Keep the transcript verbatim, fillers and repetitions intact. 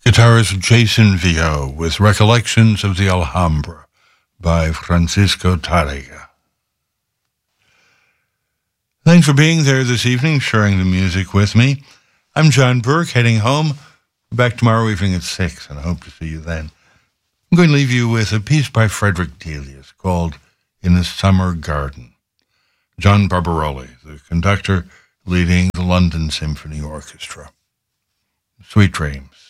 Guitarist Jason Vio with Recollections of the Alhambra by Francisco Tárrega. Thanks for being there this evening, sharing the music with me. I'm John Burke, heading home. Back tomorrow evening at six, and I hope to see you then. I'm going to leave you with a piece by Frederick Delius called In the Summer Garden. John Barbaroli, the conductor leading the London Symphony Orchestra. Sweet dreams.